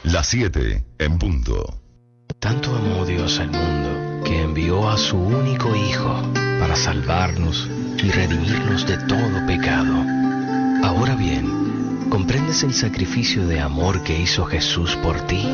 Las 7 en punto. Tanto amó Dios al mundo que envió a su único Hijo para salvarnos y redimirnos de todo pecado. Ahora bien, ¿comprendes el sacrificio de amor que hizo Jesús por ti?